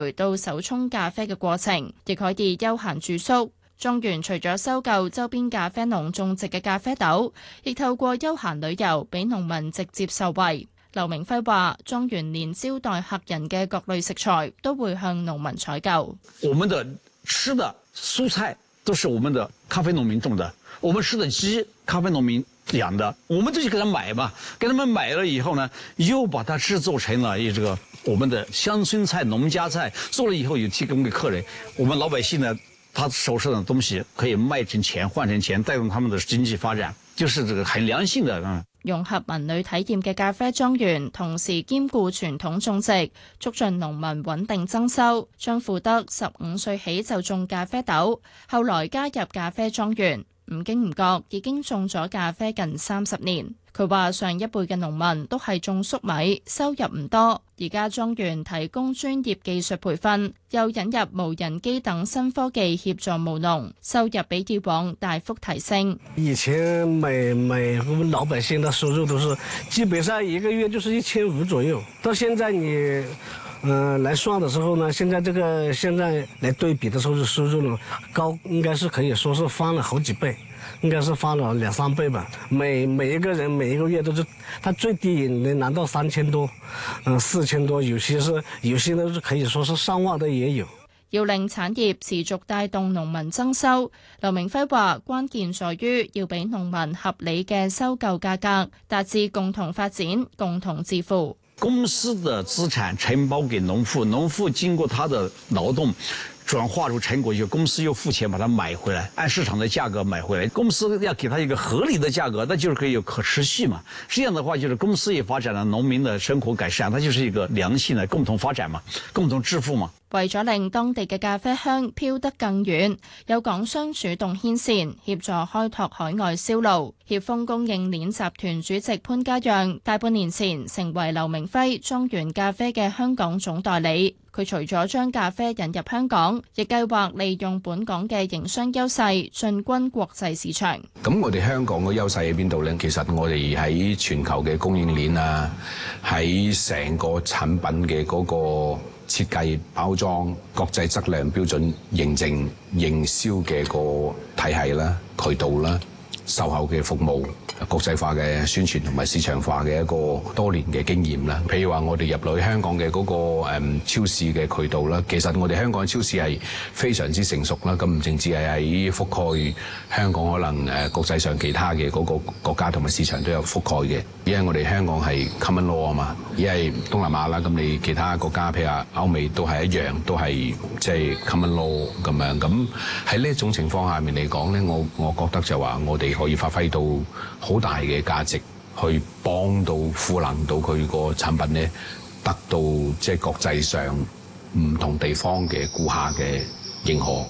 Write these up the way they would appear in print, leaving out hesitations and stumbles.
回到手沖咖啡嘅過程，亦可以休閒住宿。莊園除咗收購周邊咖啡農種植嘅咖啡豆，亦透過休閒旅遊俾農民直接受惠。劉明輝話：莊園連招待客人嘅各類食材都會向農民採購。 我們的吃的蔬菜都是我們的咖啡農民種的，我們吃的雞咖啡農民養的，我們就去給他買嘛，給他們買了以後呢，又把它製作成了這個我們的鄉村菜、農家菜，做了以後又提供給客人，我們老百姓呢，他手上的東西可以賣成錢，換成錢，帶動他們的經濟發展，就是這個很良性的。 融合文旅體驗嘅咖啡莊園，同時兼顧傳統種植，促進農民穩定增收。張富德15歲起就種咖啡豆，後來加入咖啡莊園，唔經唔覺已經種咗咖啡近30年。佢話上一輩嘅農民都係種粟米，收入唔多。而家莊園提供專業技術培訓，又引入無人機等新科技協助務農，收入比以往大幅提升。 以前每我們老百姓的收入都是基本上一個月就是1500左右，到現在你來算的時候呢，現在來對比的時候收入呢高，應該是可以說是翻了好幾倍。應該是翻了2-3倍吧。每一個人每一個月都是，他最低能拿到3000多，4000多，有些都是可以說是上萬的也有。 要令產業持續帶動農民增收，劉明輝話關鍵在於要俾農民合理嘅收購價格，達至共同發展、共同致富。 公司的資產承包給農戶，農戶經過他的勞動轉化出成果以後，公司又付錢把它買回來，按市場的價格買回來。公司要給他一個合理的價格，那就是可以有可持續嘛。這樣的話，就是公司也發展了，農民的生活改善，它就是一個良性的共同發展嘛，共同致富嘛。 為咗令當地嘅咖啡香飄得更遠，有港商主動牽線，協助開拓海外銷路。協豐供應鏈集團主席潘家讓大半年前成為劉明輝莊園咖啡嘅香港總代理。佢除咗將咖啡引入香港，亦計劃利用本港嘅營商優勢進軍國際市場。 咁我哋香港嘅優勢喺邊度呢？其實我哋喺全球嘅供應鏈啊，喺成個產品嘅嗰個設計、包裝、國際質量標準認證、營銷嘅個體系啦、渠道啦、售後嘅服務、國際化嘅宣傳同埋市場化嘅一個多年嘅經驗啦。譬如話我哋入去香港嘅嗰個超市嘅渠道啦，其實我哋香港超市係非常之成熟啦。咁唔淨止係喺覆蓋香港，可能國際上其他嘅嗰個國家同埋市場都有覆蓋嘅。因為我哋香港係 common law 啊嘛，而係東南亞啦，咁你其他國家譬如話歐美都係一樣，都係即係 common law 咁樣。咁喺呢一種情況下面嚟講咧，我覺得就話我哋可以發揮到好大嘅價值，去幫到賦能到佢個產品咧，得到即係國際上唔同地方嘅顧客嘅認可。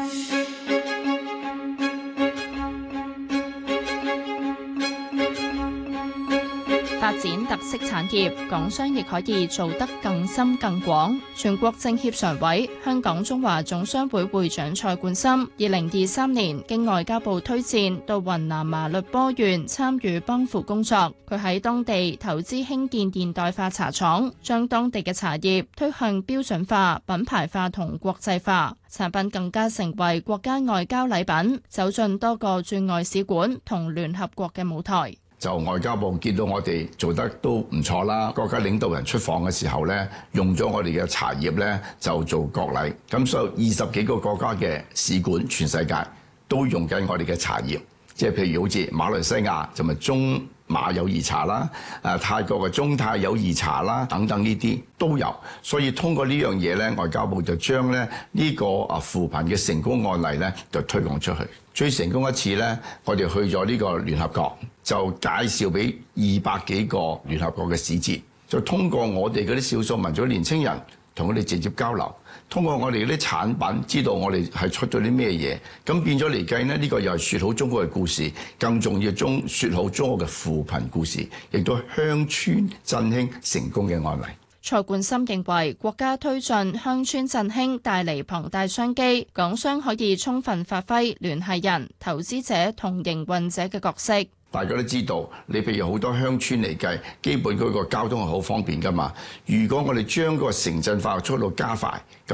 發展特色產業，港商亦可以做得更深更廣。全國政協常委、香港中華總商會會長蔡冠深，2023年經外交部推薦到雲南麻栗坡縣參與幫扶工作。佢喺當地投資興建現代化茶廠，將當地嘅茶葉推向標準化、品牌化同國際化，產品更加成為國家外交禮品，走進多個駐外使館同聯合國嘅舞台。 就外交部見到我哋做得都唔錯啦，國家領導人出訪嘅時候咧，用咗我哋嘅茶葉咧就做國禮，咁所以20幾個國家嘅使館，全世界都用緊我哋嘅茶葉，即係譬如好似馬來西亞就咪中馬友誼茶啦，泰國嘅中泰友誼茶啦，等等呢啲都有，所以通過呢樣嘢咧，外交部就將咧呢個扶貧嘅成功案例咧就推廣出去。最成功一次咧，我哋去咗呢個聯合國，就介紹俾200幾個聯合國嘅使節，就通過我哋嗰啲少數民族年青人同佢哋直接交流，通過我哋嗰啲產品知道我哋係出咗啲咩嘢，咁變咗嚟計呢，呢個又係説好中國嘅故事，更重要説好中國嘅扶貧故事，亦都鄉村振興成功嘅案例。 蔡冠深認為，國家推進鄉村振興帶嚟龐大商機，港商可以充分發揮聯繫人、投資者同營運者嘅角色。 大家都知道，你譬如好多鄉村嚟計，基本嗰個交通係好方便㗎嘛。如果我哋將個城鎮化嘅速度加快，